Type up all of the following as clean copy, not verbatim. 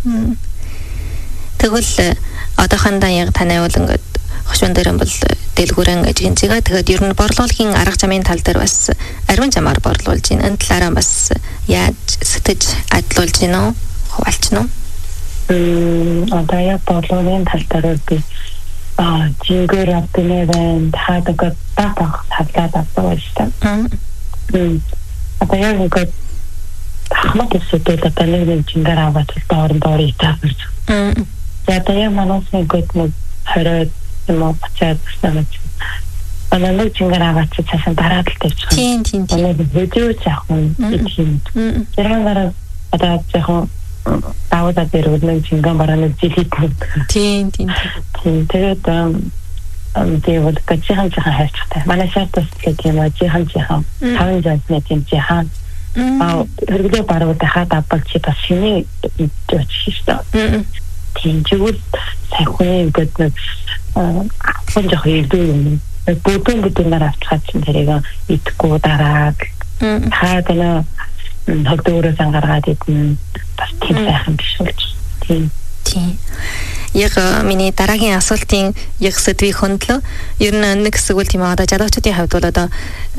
Тэгвэл одоохондоо яг таны бол ингээд хошуун дээр бол дэлгүүрэн ажигнцгаа тэгээд ер нь борлуулалтын арга замын тал дээр бас ариун замаар борлуулж байна. Энэ талаараа бас яаж сэтгэж адлуулж байна уу? Хуваалч нь уу? Одоо яг борлуулалтын тал дээр би жингэр автоневэн хаадаг тапах хадлаад авсан байна. Одоо яг ингээд ахмад өсөдөл одоо нэг жингэр аваад доорн итаавч. Одоо яг манаас нэг гот 20 юм бацаад байна. Манай нэг жингэр аваад цаасан дараад л тавьчих. Тийм. Манай видео заахын тийм. Тэрээр одоо заахын даваад дээр нэг жингэн барааны жилít. Тийм. Тэгээд тэгээд гажихан хайрчтай. Манай шаардас гэх юм аа жихан 500 тийм жихан. Хэрэглээ барууд хаад авбал чи бас шинэ өччих шүү. Тийм зүгээр сайхан ингээд нэг хонжох юм. Бүгд нар авчихад чинь тэрийг идэхгүй дараад хаадаг хөгдөөрөөс ангаргаад идэн бас тийм сайхан биш үү. Тийм. Яг миний дараагийн асуултын яг сэдвийг хөндлөө. Ер нь нэг хэсэг үл тийм одоо залуучуудын хувьд бол одоо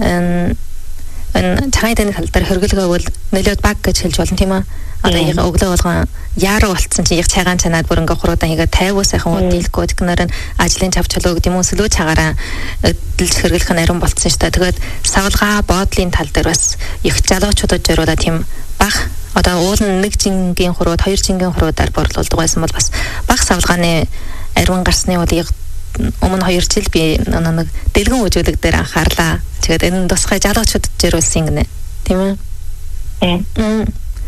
энэ цагаан эдний тал дээр хөргөлгөө бол нөлөөд баг гэж хэлж болно тийм үү? Одоо яг өглөө болгон яаруу болцсон чи яг цагаан чанаад бүр ингээ хуруудан хийгээ 50 сайхан удилгүй тэгнээр нь ажлын чав чулуу гэдэг юм уу сэлүү цагаараа өдөлж хөргөлөх нь ариун болцсон шүү дээ. Тэгээд савлгаа боодлын тал дээр бас их залуучуудад зориулаад тийм баг одоо уул нь нэг жингийн хурууд хоёр жингийн хуруудаар борлуулдаг байсан бол бас баг савлгааны ариун гарсны удыг өмнө 2 жил би нэг дэлгэн үжүүлэг дээр анхаарлаа. Тэгээд энэ тусгай залуучуудад зориулсан гинэ. Тийм үү?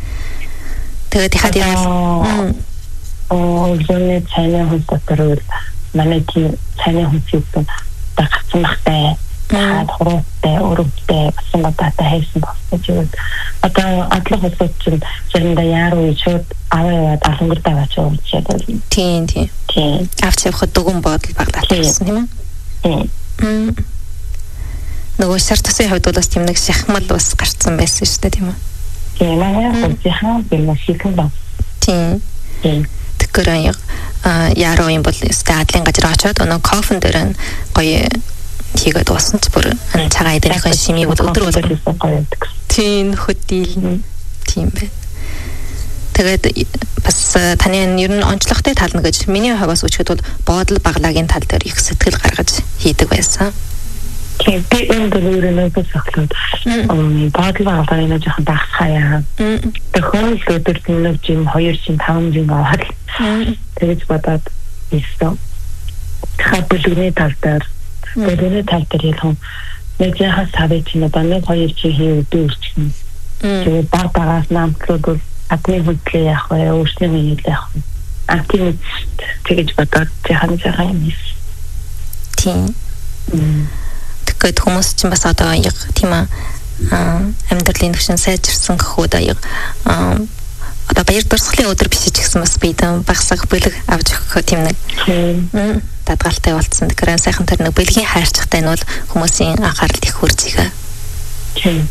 Тэгээд хаад яа. Зөний цайны хүнс дотор манай тийм цайны хүнсийг дагцсан багтай. Хаад хуруутай, өрөвтэй басан бататай хайсан багтай. Одоо адлах улсууд чинь заримдаа яаруу шууд аваад алангар даваач уучаад. Тийм. Авч явахад дугуун бодол баглаалсан тийм үү? Нөгөө шар тусын хувьд бол бас тийм нэг шахмал бас гарцсан байсан шүү дээ тийм үү? Тийм манай хөлжихан бэлмэшигэн ба. Тийм. Тэгэхээр яаруу юм бол өстэй адлын газар очоод өнөө кофен дээр нь гоё хийгээд дууссан ч бүр цагаан эднийхэн шимийг өдөр болгоо. Тийм хөдөл тийм бэ. Тэгээд бас таны ер нь онцлогтой тал нь гэж миний хувьас үчихэд бол боодол баглагийн тал дээр их сэтгэл гаргаж хийдэг байсан. Тийм би энэ дөрөвнөө зөвхөн боодол баглагын жоохон дагсхаяа. Төхөөл өдөрт нэг жим 2 жим 5 жим аваад тэгэж бодоод ийсэн. Хабөлгөний тал дээр Бэлгүүний тал дээр ялхан нэг яхаа савэж чинь одоо 1-2 жил хийвд өөрчлөн. Тэгээд багаас намтлууд бол админ хөдлөө явах вэ, өөрсдөө хийлээ явах. Актив тэгэж бодоод яхан юм. Тийм. Тэгэхээр хүмүүс чинь бас одоо яг тийм амьдралын төвшин сайжирсан гэхүүд яг одоо баяр дурсгалын өдөр биш ч гэсэн бас бидэн багсаг бэлэг авч өгөх тийм нэг дадгалтай болцсон. Тэгэхээр сайхан тэр нэг бэлгийн хайрцагтай нь бол хүмүүсийн анхаарал их хүрзэхэ. Тийм.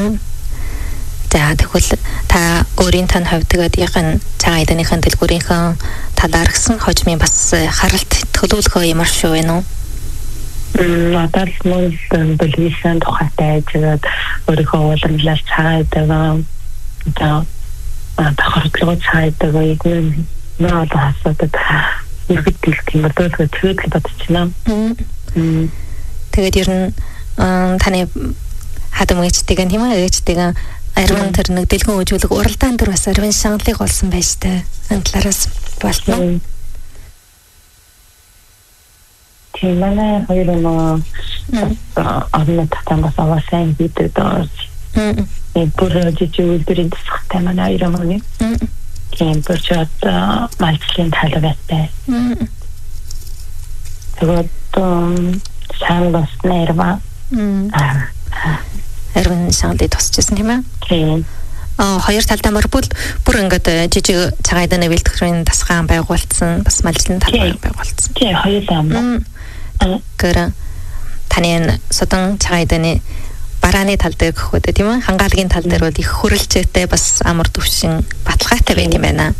За тэгвэл та өөрийн тань хувьд тэгээд яг энэ цагаан эднийхэн дэлгүүрийнхэн талаар гисэн хожмын бас харалт төлөвлөгөө ямар шүү вэ нөө? Одоо л мөн бэлгийн тухайтай тэгээд өөрийнхөө уулзлал цагаан эднийхэн тохиолдлого цайдаг яг наад хасаад иргэд дэлгэх юм бол тэгээд бодчихно. Тэгээд ер нь таны хадам ээжтэйг тийм ээ ээжтэйг ариун тэр нэг дэлгэн үжүүлэг уралдаан дээр бас ариун шангалыг олсон байж таа. Энэ талаараас болтно. Тийм манай хоёр нөө авна татамгас авасан бидэд орж. Бүр жижигүүлдэрийн тасхтай манай хоёр амны. Тийм бүрчат малчлын талбайтай. Тэгээд сайн басна ирма. Эргэн шангалыг тусчихсан тийм ээ. Тийм. Хоёр талдаа бүр ингээд жижиг цагаан эдний бэлтгэрийн тасгаан байгуулсан бас малчлын талбай байгуулсан. Тийм хоёр ам. Гэр таны содан цагаан эдний барааны тал дээр гэхүүд тийм ээ хангаалгийн тал дээр бол их хөрөлцөөтэй бас амар төвшин баталгаатай байх юм байна.